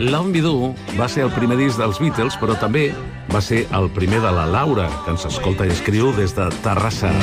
L'Envidú va ser el primer disc dels Beatles, però també va ser el primer de la Laura, que ens escolta i escriu des de Terrassa.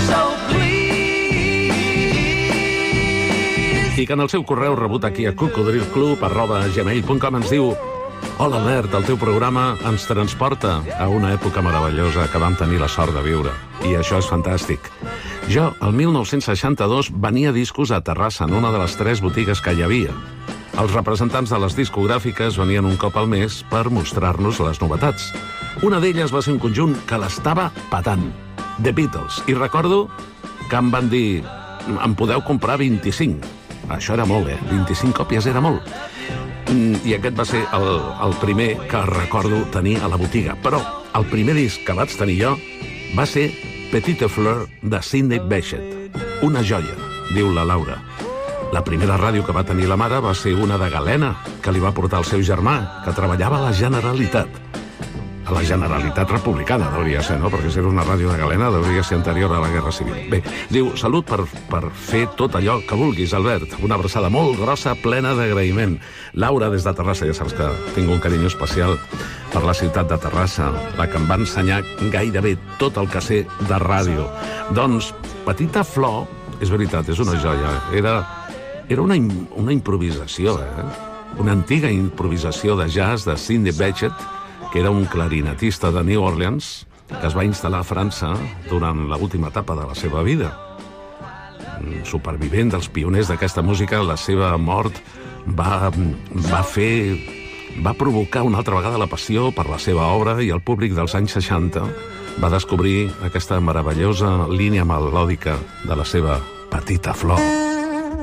I que en el seu correu rebut aquí a cocodrilclub@gmail.com ens diu: Hola, Albert, el teu programa ens transporta a una època meravellosa que vam tenir la sort de viure. I això és fantàstic. Jo, el 1962, venia discos a Terrassa, en una de les 3 botigues que hi havia. Els representants de les discogràfiques venien un cop al mes per mostrar-nos les novetats. Una d'elles va ser un conjunt que l'estava patant, The Beatles. I recordo que em van dir: en podeu comprar 25. Això era molt, 25 còpies era molt. I aquest va ser el primer que recordo tenir a la botiga. Però el primer disc que vaig tenir jo va ser Petite Fleur de Sidney Bechet. Una joia, diu la Laura. La primera ràdio que va tenir la mare va ser una de Galena, que li va portar el seu germà, que treballava a la Generalitat. A la Generalitat Republicana, hauria ser, no? Perquè si era una ràdio de Galena, hauria ser anterior a la Guerra Civil. Bé, diu: salut per fer tot allò que vulguis, Albert. Una abraçada molt grossa, plena d'agraïment. Laura, des de Terrassa, ja saps que tinc un carinyo especial per la ciutat de Terrassa, la que em va ensenyar gairebé tot el que sé de ràdio. Doncs, Petita Flor, és veritat, és una joia. Era una improvisació, una antiga improvisació de jazz de Sidney Bechet, que era un clarinetista de New Orleans, que es va instal·lar a França durant l'última etapa de la seva vida. Supervivent dels pioners d'aquesta música, la seva mort va provocar una altra vegada la passió per la seva obra, i el públic dels anys 60 va descobrir aquesta meravellosa línia melòdica de la seva Petita Flor.